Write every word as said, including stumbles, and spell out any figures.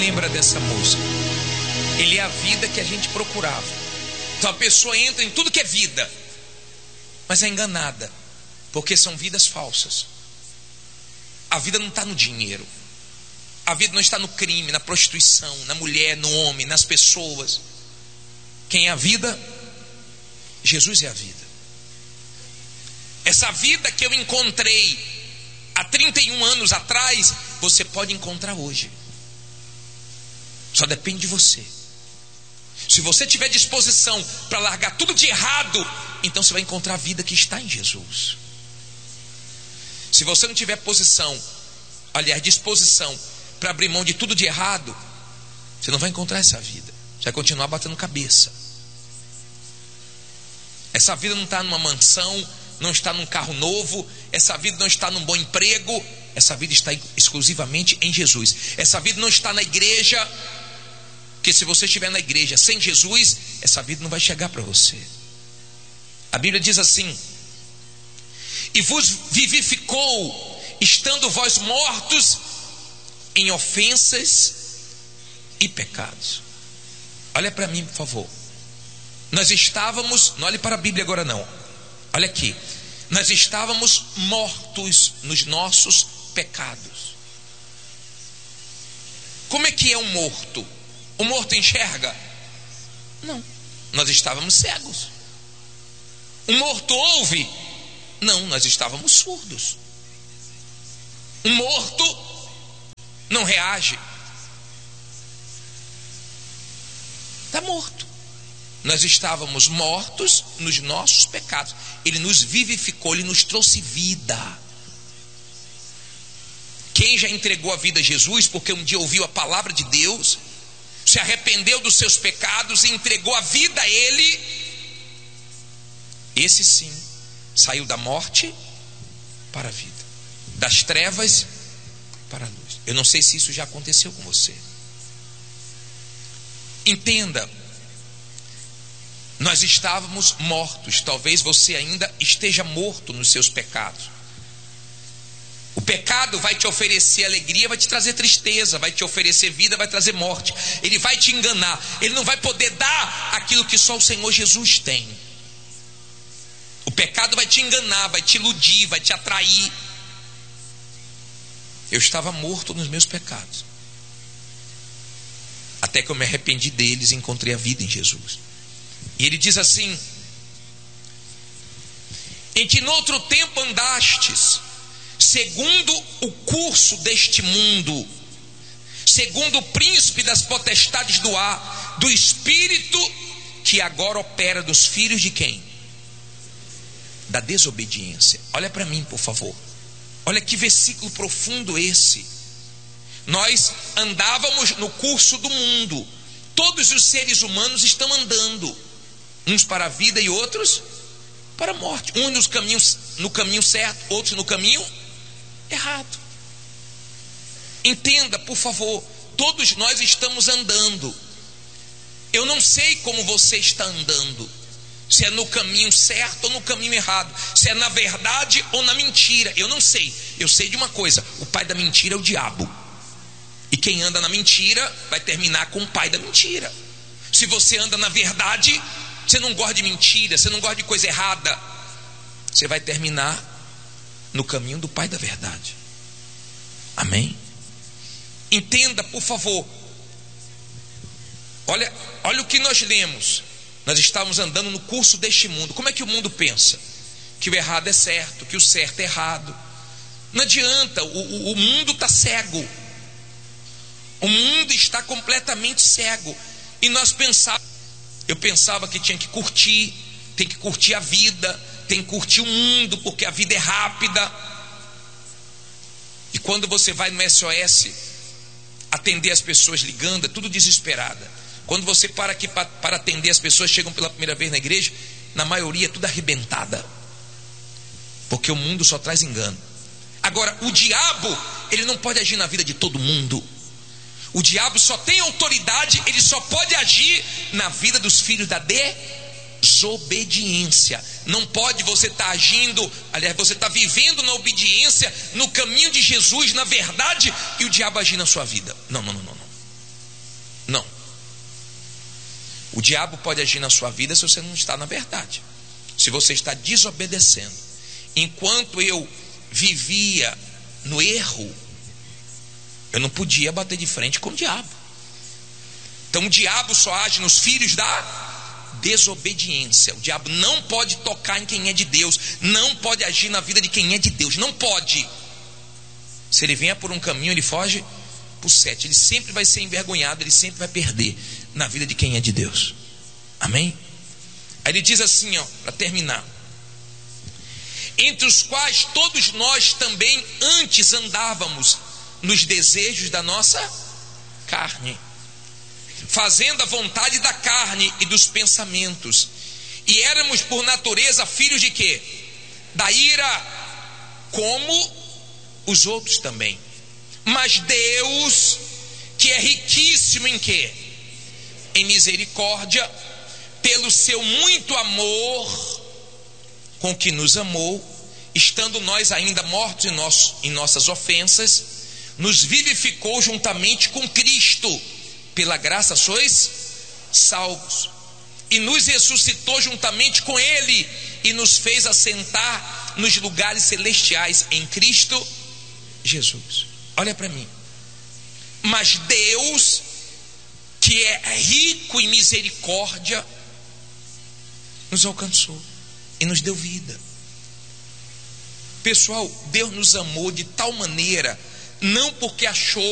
lembra dessa música. Ele é a vida que a gente procurava. Então a pessoa entra em tudo que é vida, mas é enganada, porque são vidas falsas. A vida não está no dinheiro, a vida não está no crime, na prostituição, na mulher, no homem, nas pessoas. Quem é a vida? Jesus é a vida. Essa vida que eu encontrei há trinta e um anos atrás, você pode encontrar hoje. Só depende de você. Se você tiver disposição para largar tudo de errado, então você vai encontrar a vida que está em Jesus. Se você não tiver posição, aliás, disposição para abrir mão de tudo de errado, você não vai encontrar essa vida. Você vai continuar batendo cabeça. Essa vida não está numa mansão, não está num carro novo, essa vida não está num bom emprego, essa vida está exclusivamente em Jesus. Essa vida não está na igreja, porque se você estiver na igreja sem Jesus, essa vida não vai chegar para você. A Bíblia diz assim: e vos vivificou, estando vós mortos em ofensas e pecados. Olha para mim, por favor. Nós estávamos, não olhe para a Bíblia agora não, olha aqui. Nós estávamos mortos nos nossos pecados. Como é que é um morto? O morto enxerga? Não. Nós estávamos cegos. Um morto ouve? Não, nós estávamos surdos. Um morto não reage. Está morto. Nós estávamos mortos nos nossos pecados. Ele nos vivificou, Ele nos trouxe vida. Quem já entregou a vida a Jesus, porque um dia ouviu a palavra de Deus, se arrependeu dos seus pecados e entregou a vida a Ele, esse sim saiu da morte para a vida, das trevas para a luz. Eu não sei se isso já aconteceu com você. Entenda, nós estávamos mortos. Talvez você ainda esteja morto nos seus pecados. O pecado vai te oferecer alegria, vai te trazer tristeza, vai te oferecer vida, vai trazer morte. Ele vai te enganar. Ele não vai poder dar aquilo que só o Senhor Jesus tem. O pecado vai te enganar, vai te iludir, vai te atrair. Eu estava morto nos meus pecados, até que eu me arrependi deles e encontrei a vida em Jesus. E ele diz assim: em que no outro tempo andastes segundo o curso deste mundo, segundo o príncipe das potestades do ar, do espírito que agora opera dos filhos de quem? Da desobediência. Olha para mim, por favor. Olha que versículo profundo esse. Nós andávamos no curso do mundo. Todos os seres humanos estão andando, uns para a vida e outros para a morte. Uns nos caminhos, no caminho certo, outros no caminho errado. Entenda, por favor, todos nós estamos andando. Eu não sei como você está andando, se é no caminho certo ou no caminho errado, se é na verdade ou na mentira. Eu não sei. Eu sei de uma coisa: o pai da mentira é o diabo. E quem anda na mentira vai terminar com o pai da mentira. Se você anda na verdade, você não gosta de mentira, você não gosta de coisa errada, você vai terminar no caminho do pai da verdade. Amém? Entenda, por favor. Olha, olha o que nós lemos. Nós estávamos andando no curso deste mundo. Como é que o mundo pensa? Que o errado é certo, que o certo é errado. Não adianta, o, o, o mundo está cego. O mundo está completamente cego. E nós pensávamos, eu pensava que tinha que curtir, tem que curtir a vida, tem que curtir o mundo, porque a vida é rápida. E quando você vai no S O S atender as pessoas ligando, é tudo desesperada. Quando você para aqui para, para atender as pessoas que chegam pela primeira vez na igreja, na maioria é tudo arrebentada, porque o mundo só traz engano. Agora, o diabo, ele não pode agir na vida de todo mundo. O diabo só tem autoridade, ele só pode agir na vida dos filhos da desobediência. Não pode você estar agindo, aliás, você está vivendo na obediência, no caminho de Jesus, na verdade, e o diabo agir na sua vida. Não, não, não, não, não. Não. O diabo pode agir na sua vida se você não está na verdade, se você está desobedecendo. Enquanto eu vivia no erro, eu não podia bater de frente com o diabo. Então o diabo só age nos filhos da desobediência. O diabo não pode tocar em quem é de Deus, não pode agir na vida de quem é de Deus, não pode. Se ele vier por um caminho, ele foge por sete. Ele sempre vai ser envergonhado, ele sempre vai perder na vida de quem é de Deus. Amém? Aí ele diz assim, ó, para terminar: entre os quais todos nós também antes andávamos nos desejos da nossa carne, fazendo a vontade da carne e dos pensamentos, e éramos por natureza filhos de quê? Da ira, como os outros também. Mas Deus, que é riquíssimo em quê? Em misericórdia, pelo seu muito amor com que nos amou, estando nós ainda mortos em, nosso, em nossas ofensas, nos vivificou juntamente com Cristo. Pela graça sois salvos, e nos ressuscitou juntamente com Ele, e nos fez assentar nos lugares celestiais em Cristo Jesus. Olha para mim. Mas Deus, que é rico em misericórdia, nos alcançou e nos deu vida. Pessoal, Deus nos amou de tal maneira, não porque achou